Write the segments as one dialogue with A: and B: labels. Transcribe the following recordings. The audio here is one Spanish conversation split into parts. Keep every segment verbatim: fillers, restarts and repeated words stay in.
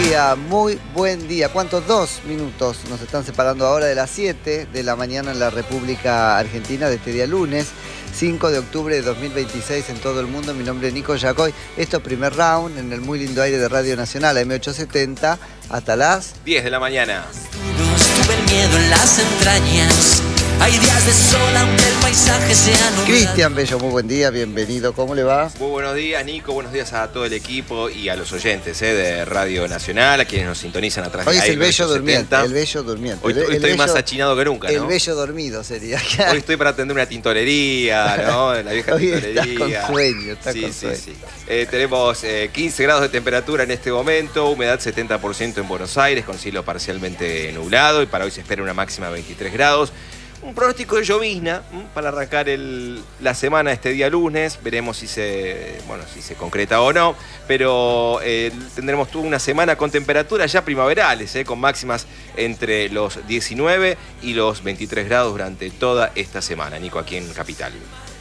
A: día, muy buen día. ¿Cuántos? Dos minutos nos están separando ahora de las siete de la mañana en la República Argentina de este día lunes, cinco de octubre de dos mil veintiséis en todo el mundo. Mi nombre es Nico Yacoy. Esto es Primer Round en el muy lindo aire de Radio Nacional, M ochocientos setenta, hasta las
B: diez de la mañana.
C: Tuve el miedo en las entrañas. Hay días de sol aunque el paisaje sea nublado.
A: Cristian Bello, muy buen día, bienvenido. ¿Cómo le va?
B: Muy buenos días, Nico. Buenos días a todo el equipo y a los oyentes eh, de Radio Nacional, a quienes nos sintonizan atrás de
A: Hoy
B: la
A: es el bello
B: durmiente.
A: durmiente, el bello durmiente.
B: Hoy,
A: el,
B: hoy
A: el
B: estoy
A: bello,
B: más achinado que nunca, ¿no?
A: El bello dormido sería.
B: Hoy estoy para atender una tintorería, ¿no? La vieja
A: Hoy
B: tintorería.
A: Está con sueño, está
B: sí,
A: con
B: sí,
A: sueño.
B: sí. Eh, tenemos eh, quince grados de temperatura en este momento, humedad setenta por ciento en Buenos Aires, con cielo parcialmente nublado, y para hoy se espera una máxima de veintitrés grados. Un pronóstico de llovizna ¿m? para arrancar el, la semana este día lunes. Veremos si se, bueno, si se concreta o no. Pero eh, tendremos toda una semana con temperaturas ya primaverales, ¿eh? con máximas entre los diecinueve y los veintitrés grados durante toda esta semana, Nico, aquí en Capital.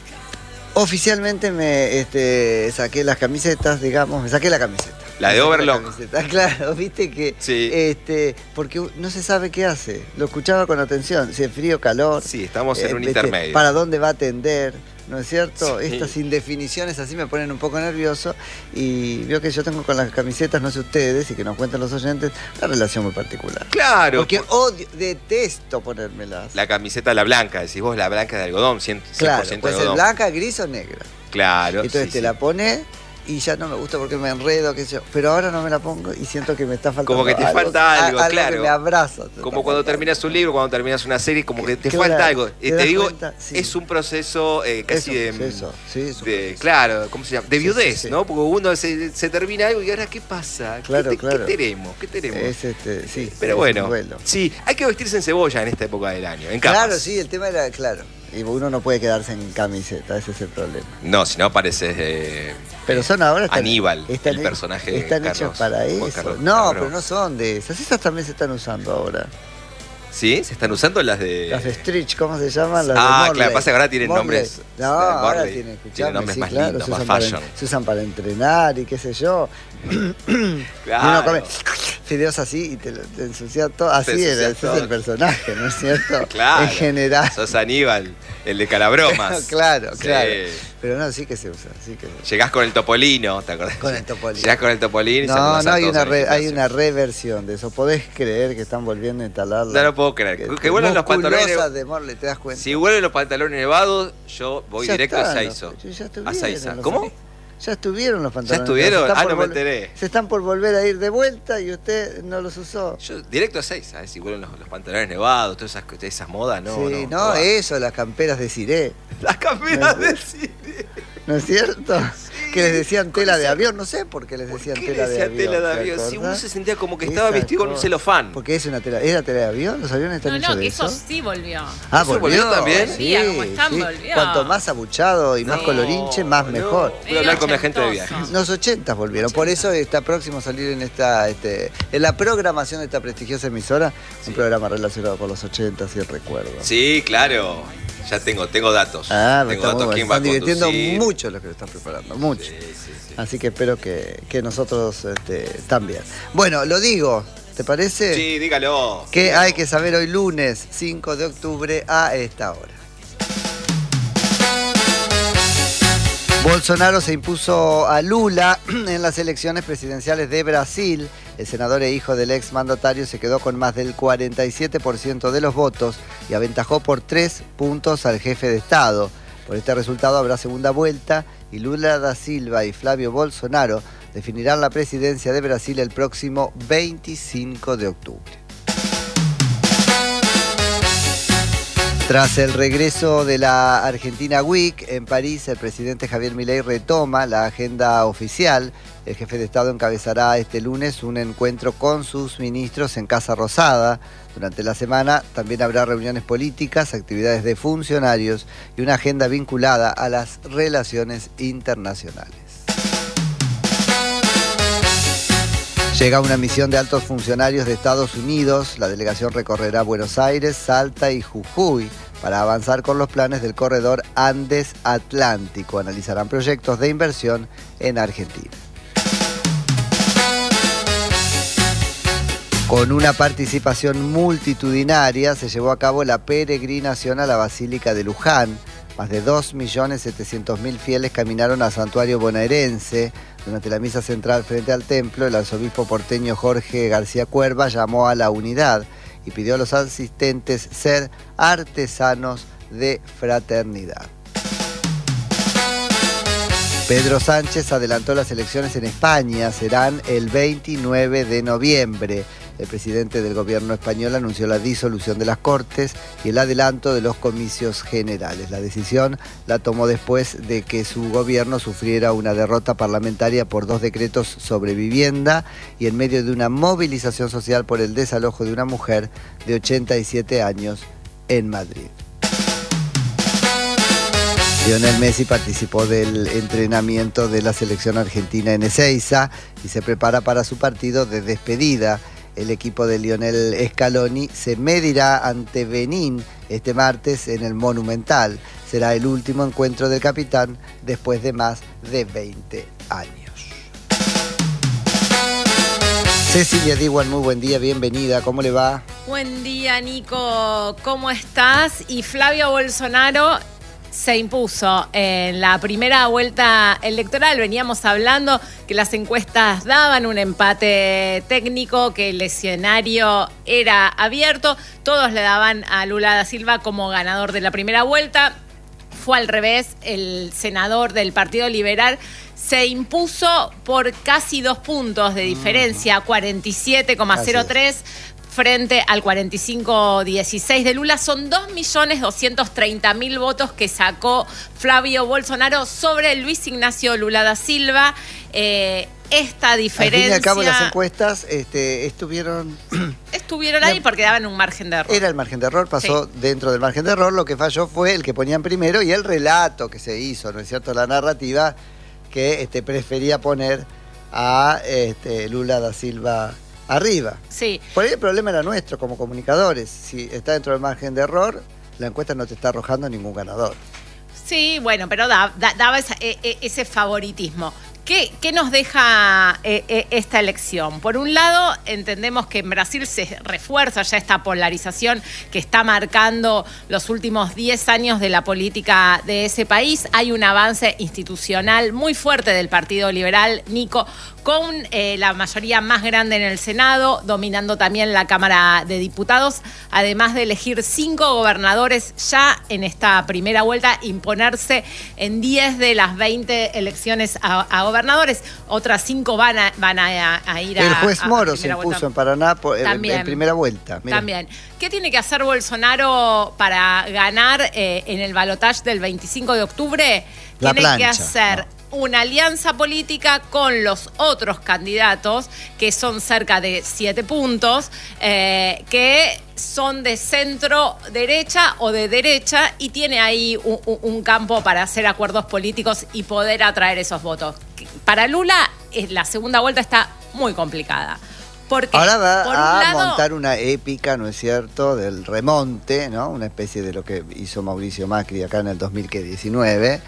A: Oficialmente me este, saqué las camisetas, digamos, me saqué la camiseta.
B: La de Overlock.
A: Claro, viste que,
B: sí.
A: este, porque no se sabe qué hace. Lo escuchaba con atención, si es frío, calor.
B: Sí, estamos en
A: eh,
B: un
A: viste,
B: intermedio.
A: ¿Para dónde va a atender? ¿No es cierto?
B: Sí.
A: Estas indefiniciones así me ponen un poco nervioso. Y veo que yo tengo con las camisetas, no sé ustedes, y que nos cuentan los oyentes, una relación muy particular.
B: Claro.
A: Porque odio, detesto ponérmelas.
B: La camiseta, la blanca, decís vos, la blanca de algodón, cien por ciento
A: Claro,
B: de
A: puede ser
B: algodón.
A: blanca, gris o negra.
B: Claro.
A: Entonces
B: sí,
A: te
B: sí.
A: la pones y ya no me gusta porque me enredo, qué sé yo. Pero ahora no me la pongo y siento que me está faltando
B: Como que te
A: algo,
B: falta algo,
A: a,
B: claro.
A: que me abraza.
B: Como cuando terminas un libro, cuando terminas una serie, como que te
A: Claro,
B: falta algo.
A: ¿te
B: Eh,
A: das
B: te digo,
A: cuenta? Sí.
B: es un proceso eh, casi
A: Es un
B: de,
A: proceso, sí, es un
B: de-
A: proceso.
B: claro, ¿cómo se llama? De
A: Sí,
B: viudez,
A: sí, sí.
B: ¿no? Porque uno se, se termina algo y ahora ¿qué pasa?
A: Claro,
B: ¿Qué, te-
A: claro.
B: ¿Qué tenemos? ¿Qué tenemos?
A: Es este, sí,
B: Pero
A: es
B: bueno,
A: un duelo.
B: sí, hay que vestirse en cebolla en esta época del año, en capas.
A: Claro, sí, el tema era claro. Y uno no puede quedarse en camiseta, ese es el problema.
B: No, si no pareces eh,
A: Pero son ahora... Están,
B: Aníbal,
A: están,
B: el personaje de
A: Están
B: Carlos-
A: hechos para
B: Juan
A: eso.
B: Carlos
A: No,
B: Carlos.
A: pero no son de esas. Esas también se están usando ahora.
B: ¿Sí? ¿Se están usando las de...?
A: Las de Stretch, ¿cómo se llaman? Las
B: Ah,
A: de Morley.
B: claro, pasa que ahora tienen
A: Morley.
B: nombres.
A: No,
B: de
A: ahora
B: Morley.
A: tienen, escuchame,
B: Tienen nombres
A: sí,
B: más
A: claro,
B: lindos,
A: se
B: más
A: usan para-
B: fashion.
A: se usan para entrenar y qué sé yo.
B: Claro.
A: Y uno come fideos así y te, lo- te ensucia todo. Así
B: Te
A: era,
B: ensucia
A: ese
B: todo.
A: es el personaje, ¿no es cierto?
B: Claro.
A: En general.
B: Sos Aníbal, el de Calabromas.
A: Claro,
B: Sí.
A: claro. Pero no, sí que se usa, sí que se usa.
B: Llegás con el Topolino, ¿te acordás?
A: Con el Topolino.
B: Llegás con el Topolino y
A: No,
B: saludás
A: no,
B: a
A: hay
B: todos
A: una,
B: en el
A: re- hay
B: gimnasio.
A: una reversión de eso. ¿Podés creer que están volviendo a instalarla?
B: No lo puedo creer. Que, que vuelvan los pantalones.
A: Musculosas de Morley, ¿te das cuenta?
B: Si vuelven los pantalones nevados, yo voy
A: Ya
B: directo a
A: están,
B: Saizo.
A: los- ya
B: A
A: estuvieron
B: Saiza.
A: los-
B: ¿Cómo?
A: Ya estuvieron los pantalones.
B: estuvieron?
A: Se están
B: Ah,
A: por
B: no me
A: vol-
B: enteré.
A: Se están por volver a ir de vuelta y usted no los usó.
B: Yo directo a Saiza, ¿sabes? Si vuelven los, los pantalones nevados, todas esas, esas modas, no.
A: sí,
B: no,
A: no,
B: no va.
A: eso, las camperas de Ciré.
B: Las camperas
A: No,
B: del cine.
A: ¿No es cierto?
B: Sí.
A: Que les decían
B: Con
A: tela de
B: esa-
A: avión, no sé por qué les decían
B: ¿Qué
A: tela
B: le
A: de
B: decía
A: avión.
B: tela de
A: ¿te
B: avión? Si uno
A: acordás?
B: se sentía como que estaba
A: Esa
B: vestido con un
A: cosa.
B: celofán.
A: Porque es una tela, ¿era tela de avión? ¿Los aviones están
D: No,
A: hechos
D: no,
A: de
D: que
A: eso?
D: eso sí volvió.
A: Ah,
B: ¿Eso volvió también?
A: Sí,
D: Volvía, como están,
A: sí.
D: volvió.
A: Cuanto más abuchado y más
D: No,
A: colorinche, más
B: no.
A: mejor.
B: Voy a hablar con mi agente de
D: ochentoso.
B: viajes.
A: Los ochentas volvieron, por eso está próximo a salir en esta, este, en la programación de esta prestigiosa emisora,
B: Sí.
A: un programa relacionado con los ochentas y el recuerdo.
B: Sí, claro. Ya tengo, tengo datos.
A: Ah, me
B: tengo
A: está muy
B: datos
A: bueno.
B: quién va a
A: Están divirtiendo
B: conducir.
A: mucho los que lo están preparando, mucho.
B: Sí, sí, sí.
A: Así que espero que, que nosotros este, también. Bueno, lo digo, ¿te parece?
B: Sí, dígalo.
A: Que hay que saber hoy lunes cinco de octubre a esta hora. Bolsonaro se impuso a Lula en las elecciones presidenciales de Brasil. El senador e hijo del ex mandatario se quedó con más del cuarenta y siete por ciento de los votos y aventajó por tres puntos al jefe de Estado. Por este resultado habrá segunda vuelta y Lula da Silva y Flavio Bolsonaro definirán la presidencia de Brasil el próximo veinticinco de octubre. Tras el regreso de la Argentina Week en París, el presidente Javier Milei retoma la agenda oficial. El jefe de Estado encabezará este lunes un encuentro con sus ministros en Casa Rosada. Durante la semana también habrá reuniones políticas, actividades de funcionarios y una agenda vinculada a las relaciones internacionales. Llega una misión de altos funcionarios de Estados Unidos. La delegación recorrerá Buenos Aires, Salta y Jujuy para avanzar con los planes del corredor Andes-Atlántico. Analizarán proyectos de inversión en Argentina. Con una participación multitudinaria se llevó a cabo la peregrinación a la Basílica de Luján. Más de dos millones setecientos mil fieles caminaron al santuario bonaerense. Durante la misa central frente al templo, el arzobispo porteño Jorge García Cuerva llamó a la unidad y pidió a los asistentes ser artesanos de fraternidad. Pedro Sánchez adelantó las elecciones en España, serán el veintinueve de noviembre. El presidente del gobierno español anunció la disolución de las Cortes y el adelanto de los comicios generales. La decisión la tomó después de que su gobierno sufriera una derrota parlamentaria por dos decretos sobre vivienda y en medio de una movilización social por el desalojo de una mujer de ochenta y siete años en Madrid. Lionel Messi participó del entrenamiento de la selección argentina en Ezeiza y se prepara para su partido de despedida. El equipo de Lionel Scaloni se medirá ante Benín este martes en el Monumental. Será el último encuentro del capitán después de más de veinte años. Cecilia Diwan, muy buen día, bienvenida, ¿cómo le va?
D: Buen día, Nico, ¿cómo estás? Y Flavio Bolsonaro se impuso en la primera vuelta electoral. Veníamos hablando que las encuestas daban un empate técnico, que el escenario era abierto. Todos le daban a Lula da Silva como ganador de la primera vuelta. Fue al revés, el senador del Partido Liberal se impuso por casi dos puntos de diferencia, cuarenta y siete coma cero tres frente al cuarenta y cinco coma dieciséis de Lula. Son dos millones doscientos treinta mil votos que sacó Flavio Bolsonaro sobre Luis Ignacio Lula da Silva. Eh, esta diferencia...
A: Al fin y al cabo, las encuestas este, estuvieron...
D: Estuvieron ahí porque daban un margen de error.
A: Era el margen de error, pasó sí. Dentro del margen de error. Lo que falló fue el que ponían primero y el relato que se hizo, ¿no es cierto? La narrativa que este, prefería poner a este, Lula da Silva arriba.
D: Sí.
A: Por ahí el problema era nuestro como comunicadores. Si está dentro del margen de error, la encuesta no te está arrojando ningún ganador.
D: Sí, bueno, pero da, da, daba esa, e, ese favoritismo. ¿Qué, qué nos deja eh, eh, esta elección? Por un lado, entendemos que en Brasil se refuerza ya esta polarización que está marcando los últimos diez años de la política de ese país. Hay un avance institucional muy fuerte del Partido Liberal, Nico, con eh, la mayoría más grande en el Senado, dominando también la Cámara de Diputados, además de elegir cinco gobernadores ya en esta primera vuelta, imponerse en diez de las veinte elecciones a, a gobernadores. Otras cinco van a, van a, a ir a...
A: El juez
D: a,
A: Moro
D: a
A: se impuso
D: vuelta.
A: en Paraná por,
D: también,
A: en, en primera vuelta. Mirá.
D: También. ¿Qué tiene que hacer Bolsonaro para ganar eh, en el balotaje del veinticinco de octubre?
A: La
D: tiene
A: plancha,
D: que hacer...
A: No.
D: una alianza política con los otros candidatos, que son cerca de siete puntos, eh, que son de centro derecha o de derecha, y tiene ahí un, un campo para hacer acuerdos políticos y poder atraer esos votos. Para Lula, la segunda vuelta está muy complicada. Porque,
A: ahora va
D: por un
A: a
D: lado,
A: montar una épica, ¿no es cierto?, del remonte, ¿no? Una especie de lo que hizo Mauricio Macri acá en el dos mil diecinueve.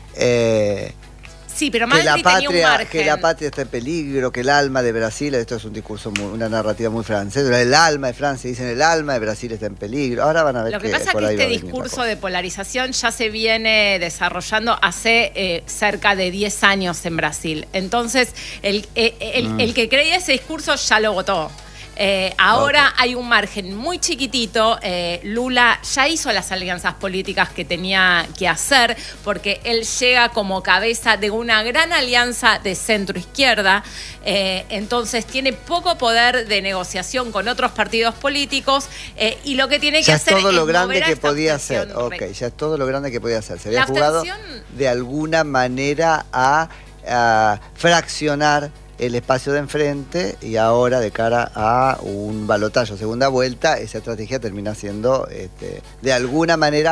A: Eh,
D: Sí, pero
A: que la,
D: Macri tenía un
A: patria,
D: margen.
A: que la patria está en peligro, que el alma de Brasil, esto es un discurso, muy, una narrativa muy francesa, el alma de Francia, dicen el alma de Brasil está en peligro. Ahora van a ver
D: Lo que,
A: que
D: pasa es
A: por
D: que
A: ahí
D: este
A: va a venir
D: discurso de polarización ya se viene desarrollando hace eh, cerca de diez años en Brasil. Entonces, el, el, el, mm. el que creía ese discurso ya lo votó. Eh, ahora okay. Hay un margen muy chiquitito. Eh, Lula ya hizo las alianzas políticas que tenía que hacer, porque él llega como cabeza de una gran alianza de centro-izquierda. Eh, entonces tiene poco poder de negociación con otros partidos políticos, eh, y lo que tiene que
A: ya
D: hacer
A: es todo
D: es
A: lo grande que podía
D: hacer.
A: Ok, ya es todo lo grande que podía hacer. Se había
D: la
A: jugado
D: abstención...
A: de alguna manera a, a fraccionar el espacio de enfrente, y ahora de cara a un balotaje segunda vuelta, esa estrategia termina siendo este, de alguna manera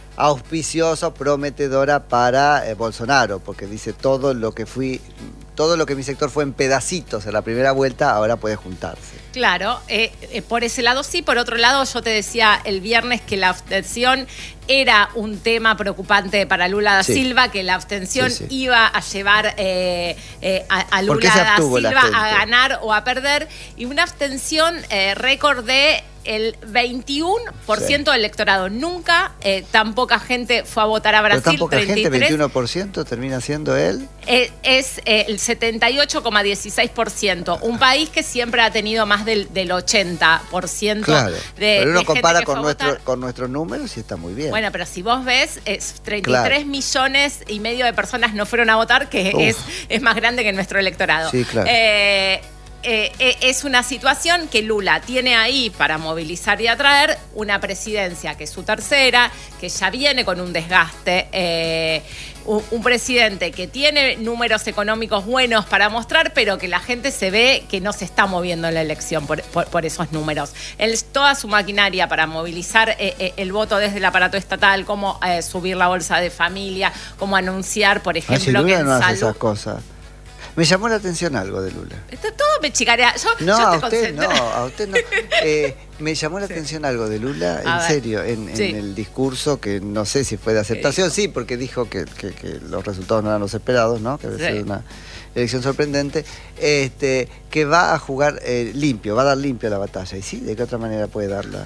A: auspiciosa, prometedora para eh, Bolsonaro, porque dice todo lo que fui, todo lo que mi sector fue en pedacitos en la primera vuelta, ahora puede juntarse.
D: Claro, eh, eh, por ese lado sí. Por otro lado, yo te decía el viernes que la abstención era un tema preocupante para Lula da
A: Sí.
D: Silva, que la abstención
A: Sí, sí.
D: iba a llevar eh, eh, a, a
A: ¿Por qué
D: Lula
A: se
D: da
A: abstuvo la
D: Silva
A: gente?
D: a ganar o a perder, y una abstención eh, récord de el veintiuno por ciento
A: Sí.
D: del electorado. Nunca eh, tan poca gente fue a votar a Brasil.
A: Pero tan poca gente,
D: treinta y tres
A: veintiuno por ciento termina siendo él.
D: Eh, es eh, el setenta y ocho coma dieciséis por ciento. Un país que siempre ha tenido más del, del ochenta por ciento
A: Claro.
D: de,
A: Pero uno
D: de
A: compara
D: gente que
A: con,
D: fue a
A: nuestro,
D: votar.
A: con nuestros números y está muy bien.
D: Bueno, pero si vos ves, es treinta y tres
A: Claro.
D: millones y medio de personas no fueron a votar, que
A: Uf.
D: es, es más grande que nuestro electorado.
A: Sí, claro.
D: Eh, eh, eh, es una situación que Lula tiene ahí para movilizar y atraer una presidencia que es su tercera, que ya viene con un desgaste. Eh, un, un presidente que tiene números económicos buenos para mostrar, pero que la gente se ve que no se está moviendo en la elección por, por, por esos números. Él, toda su maquinaria para movilizar eh, eh, el voto desde el aparato estatal, cómo eh, subir la bolsa de familia, cómo anunciar, por
A: Ah, si
D: ejemplo, que
A: Lula
D: en
A: no hace
D: salud...
A: esas cosas. Me llamó la atención algo de Lula.
D: Esto todo me chicarea. Yo,
A: No,
D: yo
A: a
D: te
A: usted
D: concentro.
A: no, a usted no. Eh, me llamó la atención algo de Lula,
D: A
A: en
D: ver.
A: serio, en, en
D: Sí.
A: el discurso, que no sé si fue de aceptación, sí, porque dijo que, que- que los resultados no eran los esperados, ¿no? Que había
D: Sí.
A: sido una elección sorprendente, este, que va a jugar eh, limpio, va a dar limpio la batalla. ¿Y sí? ¿De qué otra manera puede darla?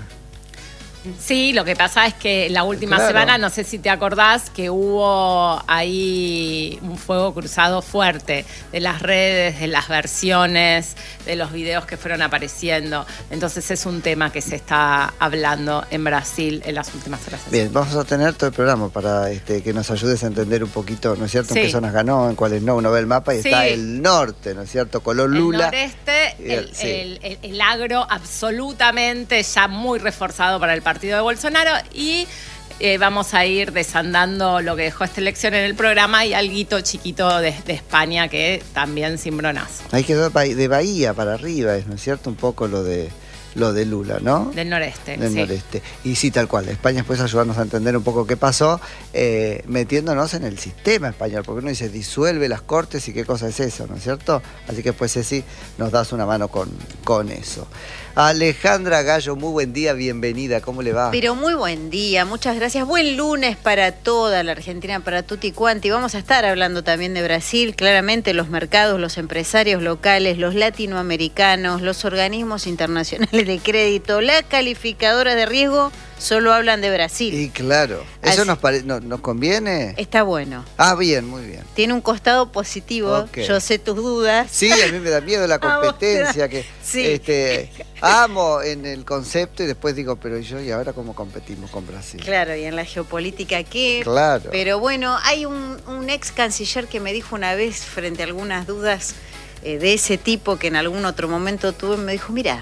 D: Sí, lo que pasa es que la última
A: Claro.
D: semana, no sé si te acordás, que hubo ahí un fuego cruzado fuerte de las redes, de las versiones, de los videos que fueron apareciendo. Entonces es un tema que se está hablando en Brasil en las últimas horas.
A: Bien, vamos a tener todo el programa para este, que nos ayudes a entender un poquito, ¿no es cierto?, en
D: Sí.
A: qué zonas ganó, en cuáles no. Uno ve el mapa y
D: Sí.
A: está el norte, ¿no es cierto?, color Lula.
D: El noreste,
A: Y el-
D: el,
A: sí.
D: el- el- el agro absolutamente ya muy reforzado para el partido de Bolsonaro, y eh, vamos a ir desandando lo que dejó esta elección en el programa y alguito chiquito de, de España que también cimbronazo.
A: Ahí quedó de Bahía para arriba, ¿no es cierto?, un poco lo de lo de Lula, ¿no?
D: Del noreste,
A: Del
D: sí.
A: noreste. Y sí, tal cual. España después ayudarnos a entender un poco qué pasó, eh, metiéndonos en el sistema español, porque uno dice, disuelve las cortes y qué cosa es eso, ¿no es cierto? Así que pues Ceci, nos das una mano con, con eso. Alejandra Gallo, muy buen día, bienvenida, ¿cómo le va?
E: Pero muy buen día, muchas gracias. Buen lunes para toda la Argentina, para tutti quanti. Vamos a estar hablando también de Brasil, claramente los mercados, los empresarios locales, los latinoamericanos, los organismos internacionales de crédito, las calificadoras de riesgo, solo hablan de Brasil.
A: Y claro, ¿eso
E: Así-
A: nos, pare- no- nos conviene?
E: Está bueno.
A: Ah, bien, muy bien.
E: Tiene un costado positivo,
A: Ok.
E: yo sé tus dudas.
A: Sí, a mí me da miedo la
E: A vos te da-
A: competencia, que
E: Sí.
A: este, amo en el concepto y después digo, pero ¿y yo y ahora cómo competimos con Brasil?
E: Claro, y en la geopolítica, ¿qué?
A: Claro.
E: Pero bueno, hay un, un ex canciller que me dijo una vez, frente a algunas dudas eh, de ese tipo que en algún otro momento tuve, me dijo, mira,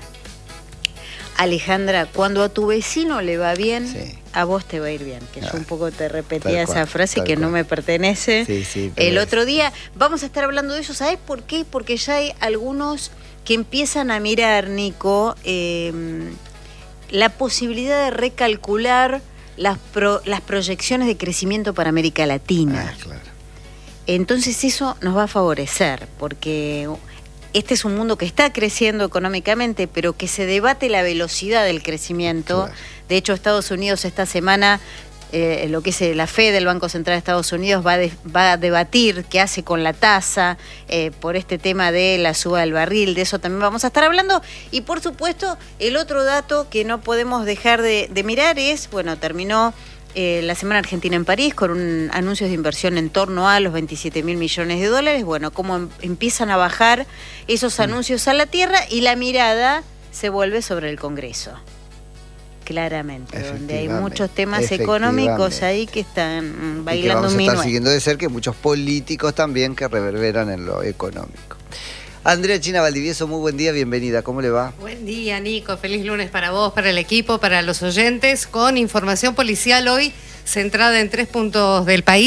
E: Alejandra, cuando a tu vecino le va bien,
A: Sí.
E: a vos te va a ir bien. Que
A: Ah,
E: yo un poco te
A: tal
E: repetía esa
A: cual,
E: frase
A: tal
E: que no
A: cual.
E: me pertenece.
A: Sí, sí, pero
E: El
A: es-
E: otro día vamos a estar hablando de eso, ¿sabes por qué? Porque ya hay algunos que empiezan a mirar, Nico, eh, la posibilidad de recalcular las, pro- las proyecciones de crecimiento para América Latina.
A: Ah, claro.
E: Entonces eso nos va a favorecer, porque este es un mundo que está creciendo económicamente, pero que se debate la velocidad del crecimiento.
A: Claro.
E: De hecho, Estados Unidos esta semana, eh, lo que es la Fed del Banco Central de Estados Unidos, va a, de- va a debatir qué hace con la tasa eh, por este tema de la suba del barril. De eso también vamos a estar hablando. Y por supuesto, el otro dato que no podemos dejar de, de mirar es, bueno, terminó eh, la Semana Argentina en París con un anuncios de inversión en torno a los veintisiete mil millones de dólares. Bueno, cómo em- empiezan a bajar esos anuncios a la tierra y la mirada se vuelve sobre el Congreso. Claramente, donde hay
A: Efectivamente,
E: muchos temas económicos
A: efectivamente.
E: ahí que están mm,
A: Y que
E: bailando
A: vamos
E: un
A: a estar
E: minuet.
A: siguiendo de cerca, y muchos políticos también que reverberan en lo económico. Andrea China Valdivieso, muy buen día, bienvenida, ¿cómo le va?
F: Buen día, Nico. Feliz lunes para vos, para el equipo, para los oyentes, con información policial hoy centrada en tres puntos del país.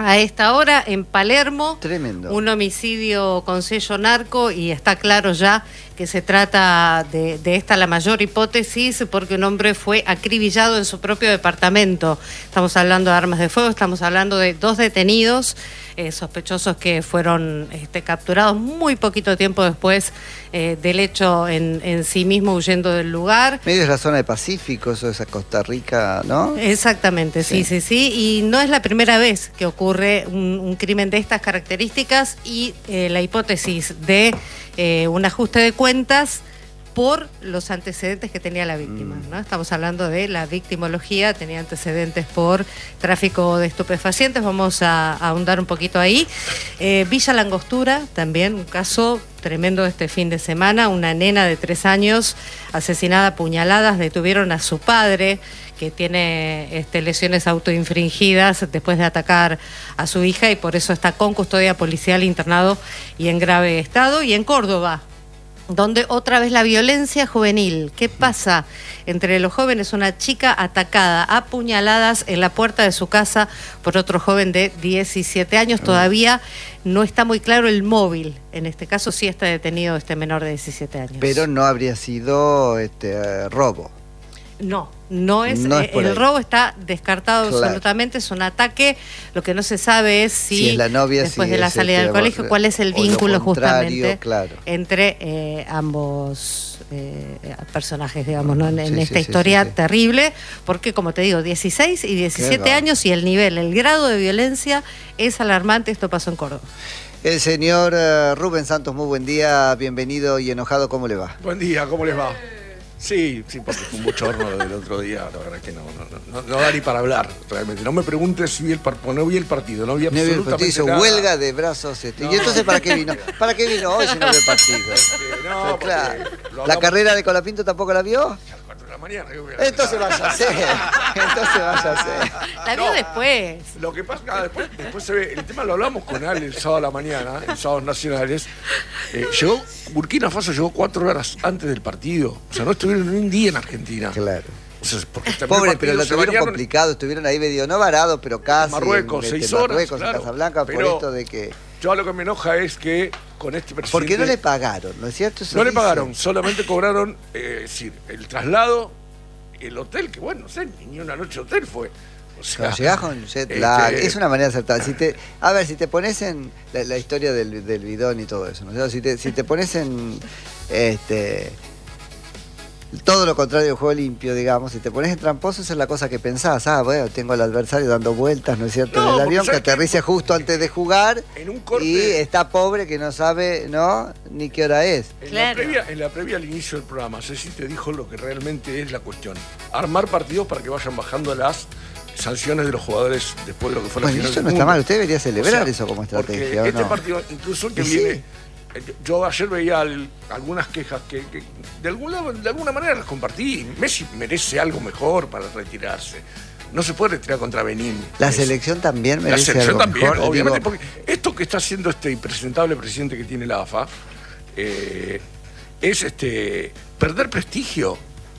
F: A esta hora, en Palermo,
A: Tremendo.
F: un homicidio con sello narco, y está claro ya que se trata de, de esta la mayor hipótesis, porque un hombre fue acribillado en su propio departamento. Estamos hablando de armas de fuego, estamos hablando de dos detenidos eh, sospechosos que fueron este, capturados muy poquito tiempo después eh, del hecho en, en sí mismo, huyendo del lugar.
A: Medio es la zona de Pacífico, eso es a Costa Rica, ¿no?
F: Exactamente, sí, sí, sí, sí. Y no es la primera vez que ocurre un, un crimen de estas características, y eh, la hipótesis de eh, un ajuste de cuentas por los antecedentes que tenía la víctima, ¿no? Estamos hablando de la victimología, tenía antecedentes por tráfico de estupefacientes. Vamos a, a ahondar un poquito ahí. Eh, Villa Langostura, también un caso tremendo este fin de semana, una nena de tres años asesinada a puñaladas. Detuvieron a su padre, que tiene este, lesiones autoinfringidas después de atacar a su hija, y por eso está con custodia policial, internado y en grave estado. Y en Córdoba, donde otra vez la violencia juvenil. ¿Qué pasa entre los jóvenes? Una chica atacada a puñaladas en la puerta de su casa por otro joven de diecisiete años. Todavía no está muy claro el móvil. En este caso sí está detenido este menor de diecisiete años.
A: Pero no habría sido este eh, robo.
F: No, no es,
A: No es
F: eh,
A: por
F: el
A: ahí.
F: robo está descartado
A: Claro.
F: absolutamente, es un ataque. Lo que no se sabe es si,
A: Si es la novia,
F: después
A: si
F: de la
A: es
F: salida
A: este,
F: del colegio, cuál es el
A: o lo
F: vínculo
A: contrario,
F: justamente
A: claro.
F: entre eh, ambos eh, personajes, digamos, ¿no? en, en
A: Sí,
F: esta
A: sí, sí,
F: historia
A: sí, sí.
F: terrible, porque como te digo, dieciséis y diecisiete
A: Qué
F: años, y el nivel, el grado de violencia es alarmante. Esto pasó en Córdoba.
A: El señor eh, Rubén Santos, muy buen día, bienvenido y enojado, ¿cómo le va?
G: Buen día, ¿cómo les va? Sí, sí, porque fue un bochorno del otro día, la verdad que no, no, no, no da ni para hablar, realmente. No me preguntes si vi el, par no vi el partido, no vi
A: No vio el
G: absolutamente
A: partido, hizo
G: nada.
A: huelga de brazos. Este.
G: No.
A: ¿Y entonces para qué vino? ¿Para qué vino hoy si no vio el partido?
G: Este, no, porque
A: Claro.
G: lo
A: ¿La
G: hablamos
A: carrera de Colapinto tampoco la vio?
G: a las cuatro de la mañana. ¿qué voy a
A: Entonces
G: hacer?
A: vaya a ser. Entonces vaya a ser.
F: La vio
G: No.
F: después.
G: Lo que pasa, ah, después, después se ve, el tema lo hablamos con Ale el sábado a la mañana, en sábados nacionales. Eh, llegó, Burkina Faso llegó cuatro horas antes del partido. O sea, no estuvieron ni un día en Argentina.
A: Claro.
G: O sea, porque terminó
A: Pobre,
G: el
A: pero
G: partido,
A: lo
G: se
A: tuvieron
G: bañaron.
A: complicado, estuvieron ahí medio no varados, pero casi.
G: Marruecos,
A: en, este,
G: seis horas,
A: Marruecos,
G: claro.
A: en Casablanca, por
G: Pero-
A: esto de que.
G: Yo a lo que me enoja es que con este presidente...
A: ¿Por qué no le pagaron? ¿No es cierto? Eso
G: No le
A: dicen.
G: pagaron, solamente cobraron, eh, es decir, el traslado, el hotel, que bueno, no sé, ni una noche de hotel fue. O sea,
A: Cuando llegás con jet
G: este,
A: lag, es una manera de acertar. Si te, a ver, si te pones en la, la historia del, del bidón y todo eso, ¿no? es cierto? Si te, si te pones en este todo lo contrario del juego limpio, digamos, si te pones en tramposo, esa es la cosa que pensás. Ah, bueno, tengo al adversario dando vueltas, ¿no es cierto?
G: No,
A: en el
G: porque
A: avión, que
G: ¿sabes qué?
A: aterriza justo antes de jugar
G: En un corte-
A: y está pobre que no sabe, ¿no? Ni qué hora es.
G: En,
F: Claro.
G: la previa, en la previa al inicio del programa, Ceci te dijo lo que realmente es la cuestión. Armar partidos para que vayan bajando las sanciones de los jugadores después de lo que fue la
A: Bueno,
G: final
A: eso
G: del
A: no está
G: mundo.
A: mal, usted debería celebrar
G: O sea,
A: eso como
G: porque
A: estrategia, ¿o
G: este
A: no?
G: partido, incluso el que
A: Y sí.
G: viene... eh, Yo, yo ayer veía al- algunas quejas que, que de, algún lado- de alguna manera las compartí. Messi merece algo mejor para retirarse. No se puede retirar contra Benín.
A: La
G: Es-
A: selección también
G: La
A: merece
G: selección
A: algo
G: también,
A: mejor.
G: obviamente,
A: Digo,
G: porque esto que está haciendo este impresentable presidente que tiene la A F A eh, es este perder prestigio.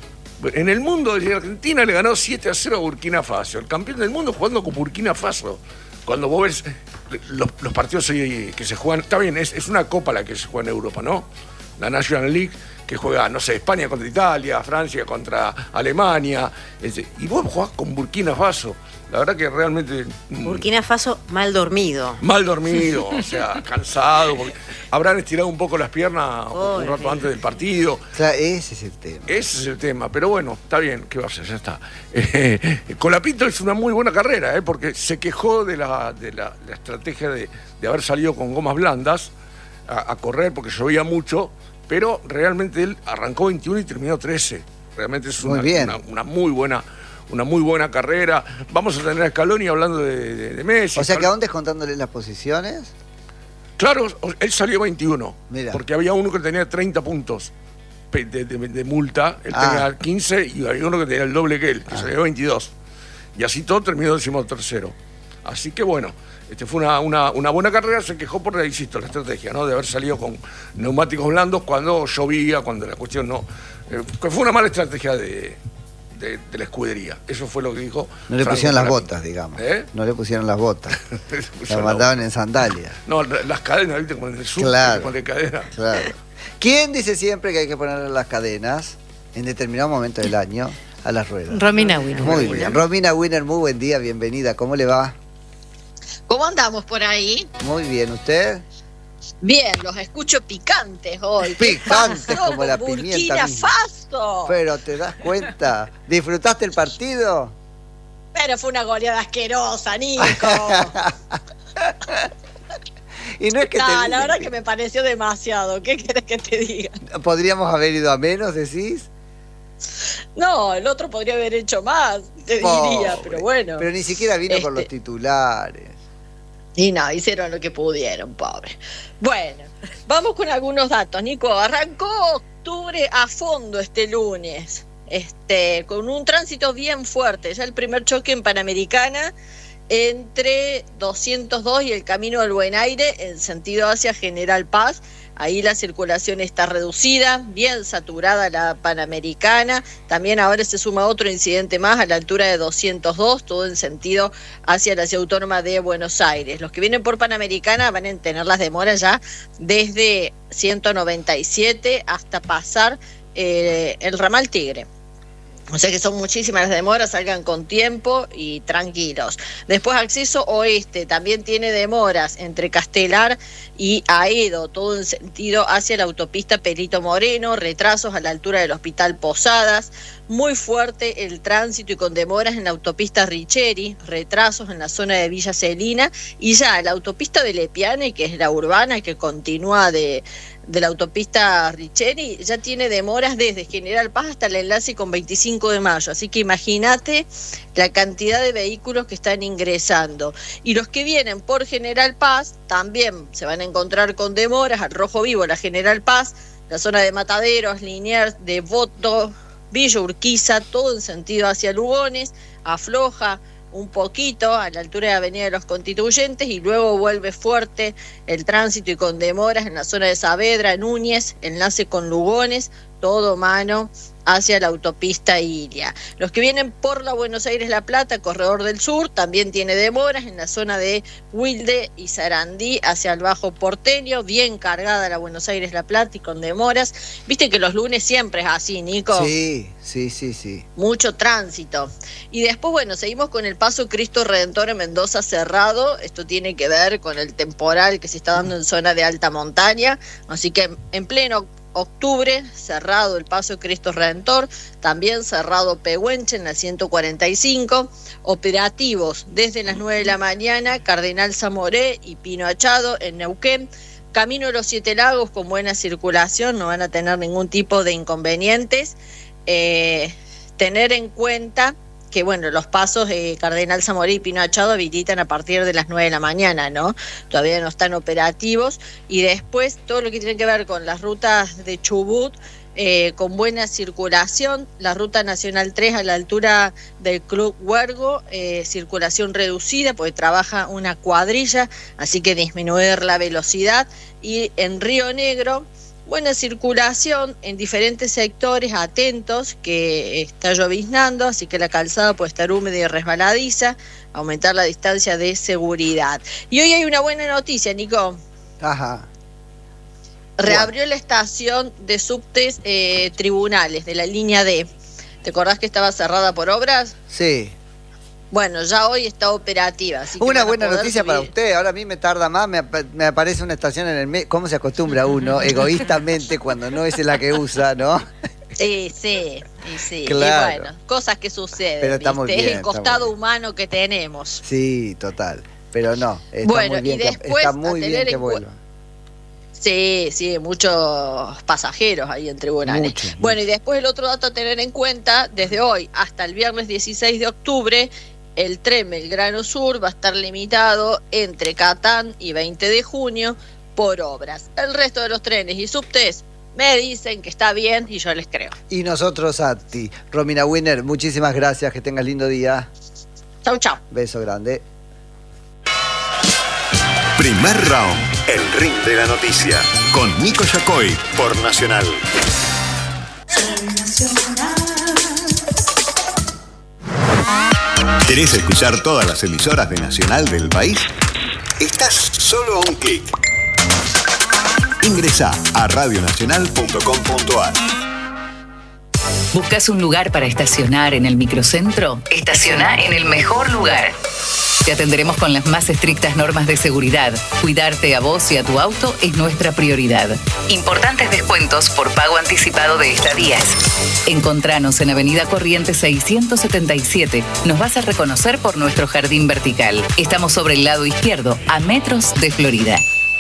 G: En el mundo, Argentina le ganó siete a cero a Burkina Faso. El campeón del mundo jugando con Burkina Faso. Cuando vos ves los, los partidos ahí que se juegan, está bien, es, es una copa la que se juega en Europa, ¿no? La National League, que juega, no sé, España contra Italia, Francia contra Alemania. Este, y vos jugás con Burkina Faso. La verdad que realmente... mm,
E: Burkina Faso mal dormido.
G: mal dormido, o sea, cansado, porque habrán estirado un poco las piernas un rato
E: Pobre.
G: antes del partido.
A: O sea, ese es el tema.
G: Ese es el tema, pero bueno, está bien, ¿qué va a hacer? Ya está. Eh, Colapinto es una muy buena carrera, eh, porque se quejó de la, de la, la estrategia de, de haber salido con gomas blandas a, a correr porque llovía mucho, pero realmente él arrancó veintiuno y terminó trece. Realmente es
A: Muy
G: una,
A: bien.
G: una, una muy buena... Una muy buena carrera. Vamos a tener a Scaloni hablando de, de, de Messi.
A: O sea, que
G: Scaloni-
A: aún descontándole las posiciones,
G: Claro, o- él salió veintiuno,
A: Mira.
G: porque había uno que tenía treinta puntos pe- de, de- de multa, él
A: Ah.
G: tenía quince y había uno que tenía el doble que él, que salió veintidós. Y así todo terminó decimotercero. Así que bueno, este fue una, una, una buena carrera, se quejó por, insisto, la estrategia, ¿no? De haber salido con neumáticos blandos cuando llovía, cuando la cuestión no... eh, que fue una mala estrategia de, de, de la escudería. Eso fue lo que dijo.
A: No le
G: Franco
A: pusieron las
G: Paramita.
A: botas, digamos.
G: ¿Eh?
A: No le pusieron las botas.
G: Le
A: Las
G: pusieron
A: mandaban
G: la-
A: en sandalias.
G: No, la- las cadenas, ¿viste? Como en el sur,
A: Claro.
G: como de cadena.
A: Claro. ¿Quién dice siempre que hay que ponerle las cadenas en determinado momento del año a las ruedas?
F: Romina Winner.
A: Muy bien. Romina Winner, muy buen día, bienvenida. ¿Cómo le va?
H: ¿Cómo andamos por ahí?
A: Muy bien, ¿usted?
H: Bien, los escucho picantes hoy. ¿Qué
A: Picantes
H: pasó
A: como la
H: con
A: pimienta
H: Burkina
A: misma.
H: Faso.
A: Pero te das cuenta. ¿Disfrutaste el partido?
H: Pero fue una goleada asquerosa, Nico.
A: Y no es que
H: No,
A: te
H: la
A: dicen
H: verdad que me pareció demasiado. ¿Qué querés que te diga?
A: podríamos haber ido a menos, decís.
H: No, el otro podría haber hecho más, te diría,
A: Pobre.
H: pero bueno.
A: Pero ni siquiera vino con los
H: Este-
A: titulares.
H: Y no, hicieron lo que pudieron, pobre. Bueno, vamos con algunos datos, Nico. Arrancó octubre a fondo este lunes, este, con un tránsito bien fuerte. Ya el primer choque en Panamericana entre doscientos dos y el Camino del Buen Aire en sentido hacia General Paz. Ahí la circulación está reducida, bien saturada la Panamericana. También ahora se suma otro incidente más a la altura de doscientos dos, todo en sentido hacia la Ciudad Autónoma de Buenos Aires. Los que vienen por Panamericana van a tener las demoras ya desde ciento noventa y siete hasta pasar eh, el ramal Tigre. O sea que son muchísimas las demoras, salgan con tiempo y tranquilos. Después acceso oeste, también tiene demoras entre Castelar y Aedo, todo en sentido hacia la autopista Perito Moreno, retrasos a la altura del Hospital Posadas, muy fuerte el tránsito y con demoras en la autopista Richeri, retrasos en la zona de Villa Celina y ya la autopista de Lepiane, que es la urbana que continúa de... de la autopista Richeri, ya tiene demoras desde General Paz hasta el enlace con veinticinco de mayo, así que imagínate la cantidad de vehículos que están ingresando. Y los que vienen por General Paz también se van a encontrar con demoras, al Rojo Vivo, la General Paz, la zona de Mataderos, Liniers, Devoto, Villa Urquiza, todo en sentido hacia Lugones, afloja un poquito a la altura de Avenida de los Constituyentes y luego vuelve fuerte el tránsito y con demoras en la zona de Saavedra, Núñez, enlace con Lugones, todo mano hacia la autopista Ilia. Los que vienen por la Buenos Aires-La Plata, Corredor del Sur, también tiene demoras en la zona de Wilde y Sarandí hacia el Bajo Porteño, bien cargada la Buenos Aires-La Plata y con demoras. Viste que los lunes siempre es así, Nico.
A: Sí, sí, sí, sí.
H: Mucho tránsito. Y después, bueno, seguimos con el paso Cristo Redentor en Mendoza cerrado. Esto tiene que ver con el temporal que se está dando en zona de alta montaña. Así que en pleno octubre, cerrado el paso Cristo Redentor, también cerrado Pehuenche en la ciento cuarenta y cinco, operativos desde las nueve de la mañana, Cardenal Zamoré y Pino Achado en Neuquén, Camino de los Siete Lagos con buena circulación, no van a tener ningún tipo de inconvenientes. Eh, tener en cuenta que bueno, los pasos de Cardenal Zamoré y Pino Achado habilitan a partir de las nueve de la mañana, ¿no? Todavía no están operativos. Y después todo lo que tiene que ver con las rutas de Chubut, eh, con buena circulación, la ruta Nacional tres a la altura del Club Huergo, eh, circulación reducida porque trabaja una cuadrilla, así que disminuir la velocidad. Y en Río Negro, buena circulación en diferentes sectores, atentos, que está lloviznando, así que la calzada puede estar húmeda y resbaladiza, aumentar la distancia de seguridad. Y hoy hay una buena noticia, Nico.
A: Ajá.
H: Reabrió la estación de subtes eh, tribunales de la línea D. ¿Te acordás que estaba cerrada por obras?
A: Sí.
H: Bueno, ya hoy está operativa. Así que
A: Una
H: van a
A: buena
H: poder
A: noticia para
H: subir.
A: usted. Ahora a mí me tarda más, me, ap- me aparece una estación en el medio. ¿Cómo se acostumbra uno egoístamente cuando no es la que usa, no?
H: Sí, sí, sí, sí.
A: Claro.
H: Y bueno, cosas que suceden.
A: Pero está
H: ¿viste?
A: muy
H: Es
A: bien,
H: el
A: está
H: costado
A: muy bien.
H: humano que tenemos.
A: Sí, total. Pero no, está
H: Bueno,
A: muy bien,
H: y
A: que,
H: después,
A: está muy
H: a
A: bien
H: tener
A: que
H: en cu-
A: vuelva.
H: Sí, sí, muchos pasajeros ahí en tribunales.
A: Mucho,
H: bueno,
A: mucho.
H: y después el otro dato a tener en cuenta, desde hoy hasta el viernes dieciséis de octubre, el tren Belgrano Sur va a estar limitado entre Catán y veinte de junio por obras. El resto de los trenes y subtes me dicen que está bien y yo les creo.
A: Y nosotros a ti. Romina Winner, muchísimas gracias, que tengas lindo día.
H: Chau, chau.
A: Beso grande.
I: Primer round, el ring de la noticia, con Nico Yacoy por Nacional. ¿Querés escuchar todas las emisoras de Nacional del país? Estás solo a un clic. Ingresá a radionacional punto com punto a r.
J: ¿Buscas un lugar para estacionar en el microcentro? Estaciona en el mejor lugar. Te atenderemos con las más estrictas normas de seguridad. Cuidarte a vos y a tu auto es nuestra prioridad. Importantes descuentos por pago anticipado de estadías. Encontranos en Avenida Corrientes seiscientos setenta y siete. Nos vas a reconocer por nuestro jardín vertical. Estamos sobre el lado izquierdo, a metros de Florida.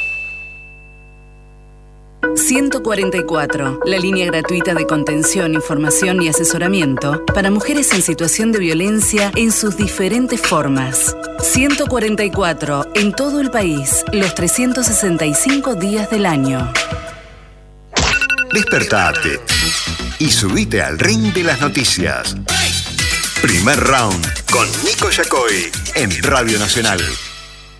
K: ciento cuarenta y cuatro, la línea gratuita de contención, información y asesoramiento para mujeres en situación de violencia en sus diferentes formas. ciento cuarenta y cuatro, en todo el país, los trescientos sesenta y cinco días del año.
I: Despertate y subite al ring de las noticias. Primer round con Nico Yacoy en Radio Nacional.